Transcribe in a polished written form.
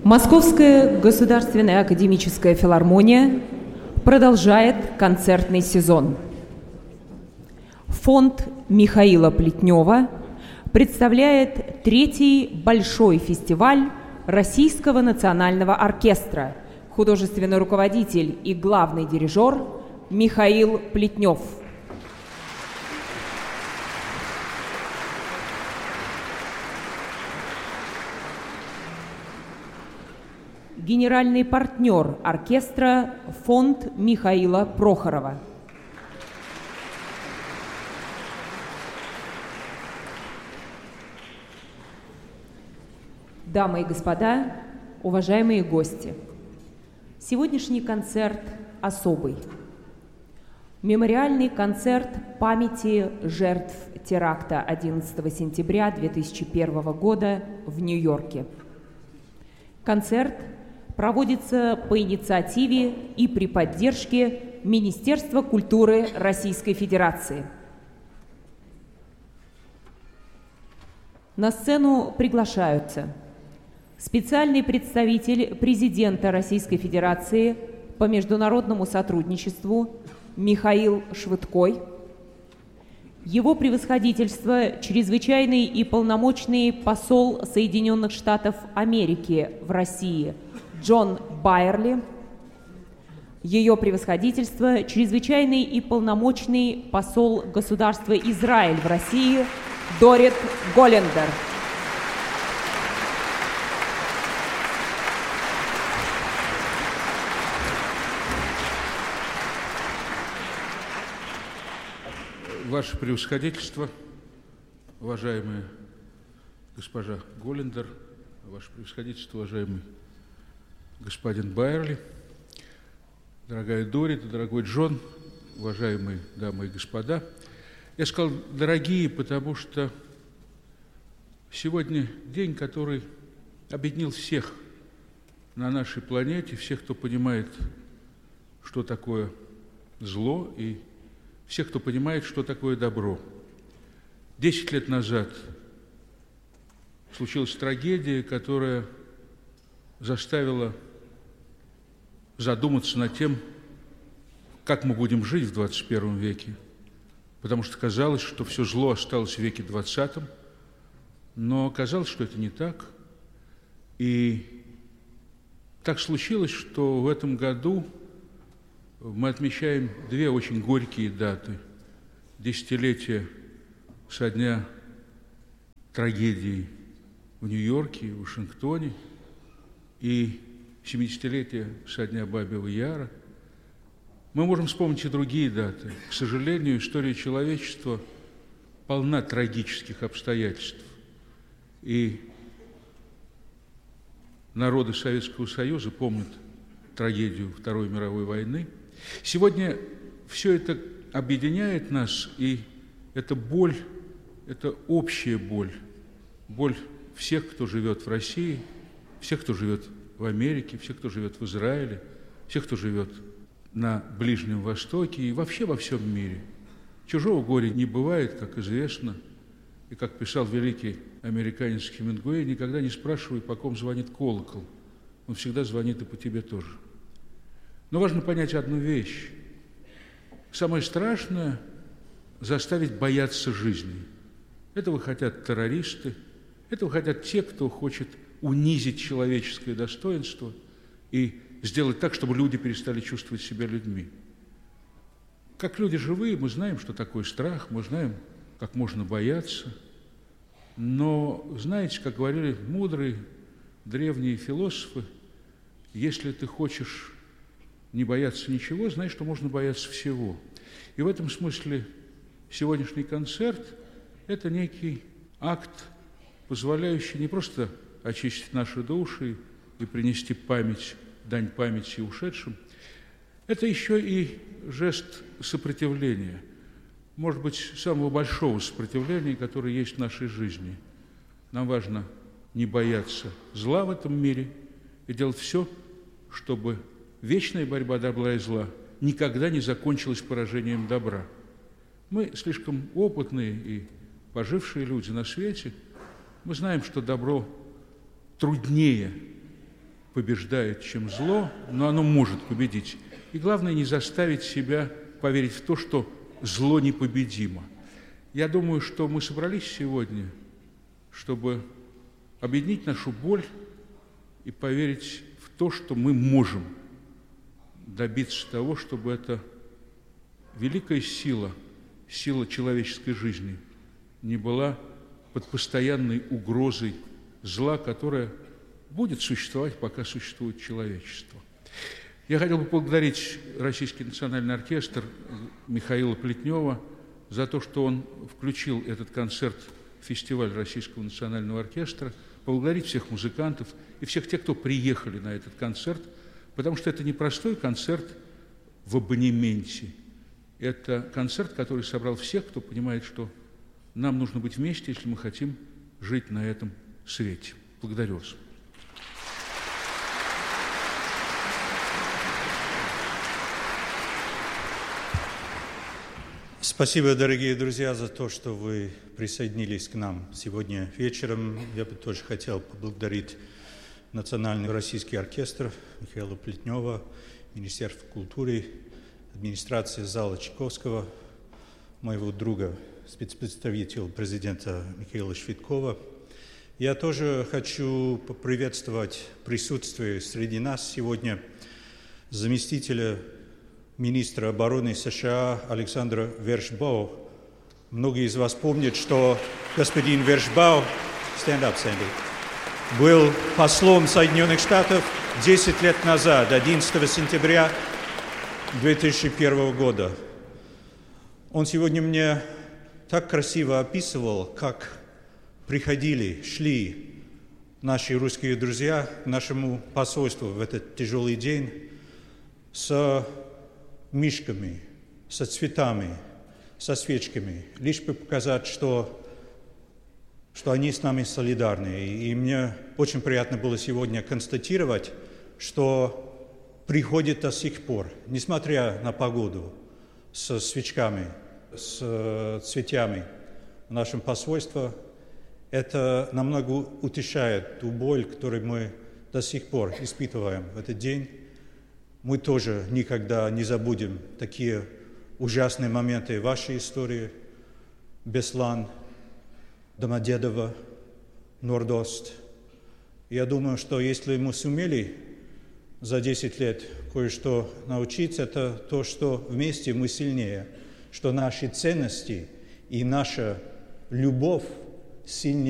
Московская государственная академическая филармония продолжает концертный сезон. Фонд Михаила Плетнева представляет третий большой фестиваль Российского национального оркестра, художественный руководитель и главный дирижер Михаил Плетнев. Генеральный партнер оркестра фонд Михаила Прохорова. Дамы и господа, уважаемые гости, сегодняшний концерт особый. Мемориальный концерт памяти жертв теракта 11 сентября 2001 года в Нью-Йорке. Концерт проводится по инициативе и при поддержке Министерства культуры Российской Федерации. На сцену приглашаются специальный представитель президента Российской Федерации по международному сотрудничеству Михаил Швыдкой, его превосходительство чрезвычайный и полномочный посол Соединенных Штатов Америки в России Джон Байерли, ее превосходительство чрезвычайный и полномочный посол государства Израиль в России Дорит Голлендер. Ваше превосходительство, уважаемая госпожа Голлендер, ваше превосходительство, уважаемый господин Байерли, дорогая Дорит, дорогой Джон, уважаемые дамы и господа. Я сказал «дорогие», потому что сегодня день, который объединил всех на нашей планете, всех, кто понимает, что такое зло, и всех, кто понимает, что такое добро. 10 лет назад случилась трагедия, которая заставила задуматься над тем, как мы будем жить в 21 веке, потому что казалось, что все зло осталось в веке 20, но оказалось, что это не так. И так случилось, что в этом году мы отмечаем две очень горькие даты. Десятилетие со дня трагедии в Нью-Йорке, в Вашингтоне, и 70-летие со дня Бабьего Яра. Мы можем вспомнить и другие даты. К сожалению, история человечества полна трагических обстоятельств. И народы Советского Союза помнят трагедию Второй мировой войны. Сегодня все это объединяет нас, и это боль, это общая боль. Боль всех, кто живет в России, всех, кто живет в Америке, всех, кто живет в Израиле, всех, кто живет на Ближнем Востоке и вообще во всем мире. Чужого горя не бывает, как известно, и как писал великий американец Хемингуэй, никогда не спрашивай, по ком звонит колокол, он всегда звонит и по тебе тоже. Но важно понять одну вещь. Самое страшное – заставить бояться жизни. Этого хотят террористы, этого хотят те, кто хочет унизить человеческое достоинство и сделать так, чтобы люди перестали чувствовать себя людьми. Как люди живые, мы знаем, что такое страх, мы знаем, как можно бояться. Но, знаете, как говорили мудрые древние философы, если ты хочешь не бояться ничего, знай, что можно бояться всего. И в этом смысле сегодняшний концерт – это некий акт, позволяющий не просто очистить наши души и принести память, дань памяти ушедшим, это еще и жест сопротивления, может быть, самого большого сопротивления, которое есть в нашей жизни. Нам важно не бояться зла в этом мире и делать все, чтобы вечная борьба добра и зла никогда не закончилась поражением добра. Мы слишком опытные и пожившие люди на свете, мы знаем, что добро труднее побеждает, чем зло, но оно может победить. И главное, не заставить себя поверить в то, что зло непобедимо. Я думаю, что мы собрались сегодня, чтобы объединить нашу боль и поверить в то, что мы можем добиться того, чтобы эта великая сила, сила человеческой жизни, не была под постоянной угрозой зла, которое будет существовать, пока существует человечество. Я хотел бы поблагодарить Российский национальный оркестр Михаила Плетнева за то, что он включил этот концерт в фестиваль Российского национального оркестра, поблагодарить всех музыкантов и всех тех, кто приехали на этот концерт, потому что это не простой концерт в абонементе. Это концерт, который собрал всех, кто понимает, что нам нужно быть вместе, если мы хотим жить на этом свете. Благодарю вас. Спасибо, дорогие друзья, за то, что вы присоединились к нам сегодня вечером. Я бы тоже хотел поблагодарить Национальный российский оркестр Михаила Плетнева, Министерство культуры, администрации зала Чайковского, моего друга, спецпредставителя президента Михаила Швидкова. Я тоже хочу поприветствовать присутствие среди нас сегодня заместителя министра обороны США Александра Вершбау. Многие из вас помнят, что господин Вершбау был послом Соединенных Штатов 10 лет назад, 11 сентября 2001 года. Он сегодня мне так красиво описывал, как приходили, шли наши русские друзья к нашему посольству в этот тяжелый день с мишками, со цветами, со свечками, лишь бы показать, что они с нами солидарны. И мне очень приятно было сегодня констатировать, что приходит до сих пор, несмотря на погоду, с свечками, с цветами в нашем посольстве. Это намного утешает ту боль, которую мы до сих пор испытываем в этот день. Мы тоже никогда не забудем такие ужасные моменты вашей истории. Беслан, Домодедово, Нордост. Я думаю, что если мы сумели за 10 лет кое-что научиться, это то, что вместе мы сильнее, что наши ценности и наша любовь сильнее.